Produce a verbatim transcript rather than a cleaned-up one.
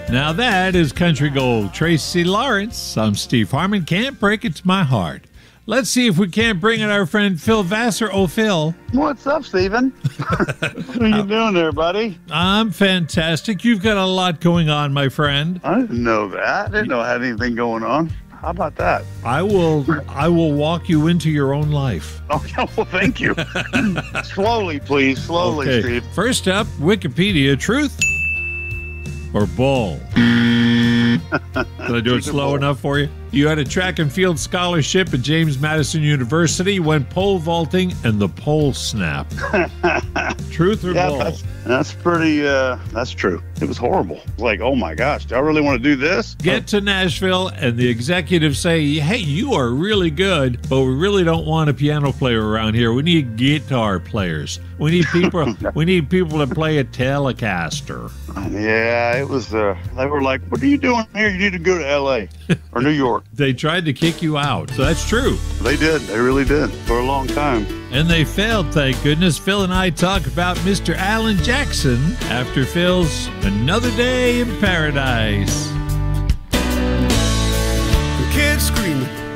Now that is country gold. Tracy Lawrence. I'm Steve Harmon. Can't break it to my heart. Let's see if we can't bring in our friend Phil Vassar. Oh, Phil. What's up, Steven? What are you doing there, buddy? I'm fantastic. You've got a lot going on, my friend. I didn't know that. I didn't know I had anything going on. How about that? I will I will walk you into your own life. Okay, well, thank you. Slowly, please. Slowly, Okay. Steve. First up, Wikipedia. Truth or bull? Did I do it slow enough for you? You had a track and field scholarship at James Madison University, went pole vaulting, and the pole snapped. Truth or Yeah, bull? that's, that's pretty, uh, that's true. It was horrible. Like, oh my gosh, do I really want to do this? Get to Nashville, and the executives say, hey, you are really good, but we really don't want a piano player around here. We need guitar players. We need people We need people to play a Telecaster. Yeah, it was, uh, they were like, what are you doing here? You need to go to L A or New York. They tried to kick you out, so that's true. They did. They really did for a long time. And they failed, thank goodness. Phil and I talk about Mister Alan Jackson after Phil's Another Day in Paradise. The kids screaming,